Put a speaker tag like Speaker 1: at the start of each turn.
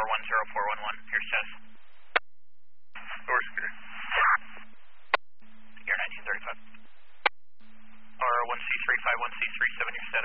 Speaker 1: 410-411, your status.
Speaker 2: Source clear.
Speaker 1: You're 1935. R1C35, 1C37, your status.